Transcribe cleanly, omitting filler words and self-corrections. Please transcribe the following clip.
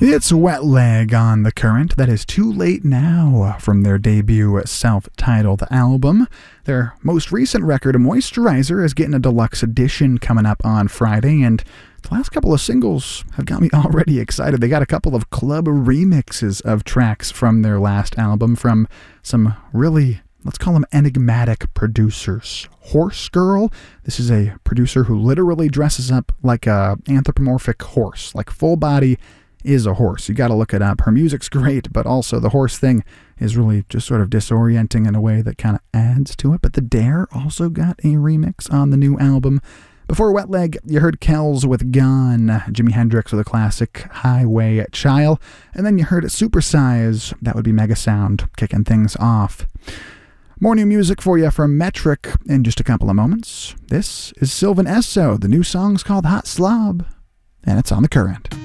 It's Wet Leg on The Current. That is Too Late Now from their debut self-titled album. Their most recent record, Moisturizer, is getting a deluxe edition coming up on Friday, and the last couple of singles have got me already excited. They got a couple of club remixes of tracks from their last album from some really, let's call them enigmatic producers. Horse Girl, this is a producer who literally dresses up like a anthropomorphic horse, like full body is a horse. You got to look it up. Her music's great, but also the horse thing is really just sort of disorienting in a way that kind of adds to it. But The Dare also got a remix on the new album. Before Wet Leg, you heard Kells with Gone, Jimi Hendrix with a classic Highway Child, and then you heard Supersize, that would be Mega Sound, kicking things off. More new music for you from Metric in just a couple of moments. This is Sylvan Esso. The new song's called Hot Slob, and it's on The Current.